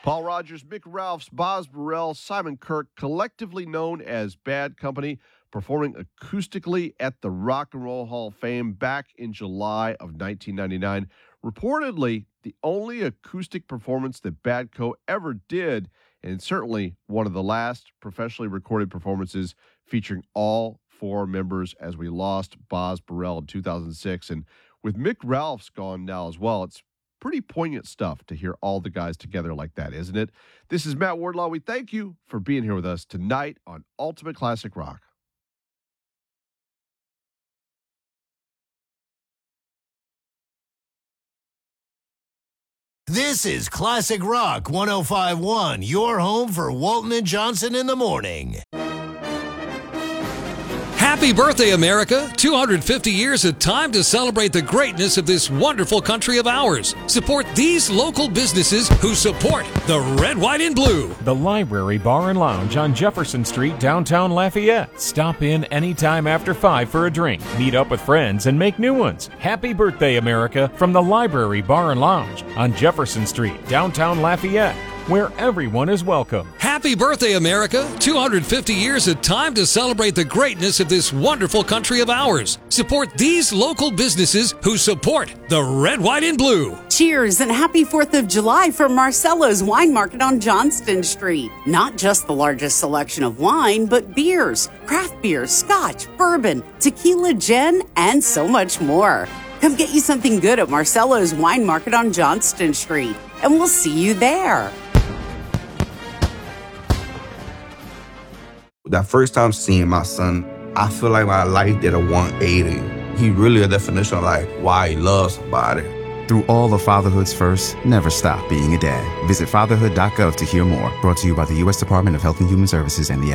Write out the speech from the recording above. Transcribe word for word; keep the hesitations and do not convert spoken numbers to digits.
Paul Rogers, Mick Ralphs, Boz Burrell, Simon Kirke, collectively known as Bad Company, performing acoustically at the Rock and Roll Hall of Fame back in July of nineteen ninety-nine. Reportedly, the only acoustic performance that Badco ever did, and certainly one of the last professionally recorded performances featuring all four members, as we lost Boz Burrell in two thousand six. And with Mick Ralphs gone now as well, it's pretty poignant stuff to hear all the guys together like that, isn't it? This is Matt Wardlaw. We thank you for being here with us tonight on Ultimate Classic Rock. This is Classic Rock one oh five point one, your home for Walton and Johnson in the morning. Happy birthday, America. two hundred fifty years of time to celebrate the greatness of this wonderful country of ours. Support these local businesses who support the Red, White, and Blue. The Library Bar and Lounge on Jefferson Street, downtown Lafayette. Stop in anytime after five for a drink. Meet up with friends and make new ones. Happy birthday, America, from the Library Bar and Lounge on Jefferson Street, downtown Lafayette, where everyone is welcome. Happy birthday, America. two hundred fifty years of time to celebrate the greatness of this wonderful country of ours. Support these local businesses who support the Red, White, and Blue. Cheers and happy fourth of July from Marcello's Wine Market on Johnston Street. Not just the largest selection of wine, but beers, craft beer, scotch, bourbon, tequila, gin, and so much more. Come get you something good at Marcello's Wine Market on Johnston Street, and we'll see you there. That first time seeing my son, I feel like my life did a one eighty. He really a definition of like why he loves somebody. Through all of fatherhood's first, never stop being a dad. Visit fatherhood dot gov to hear more. Brought to you by the U S Department of Health and Human Services and the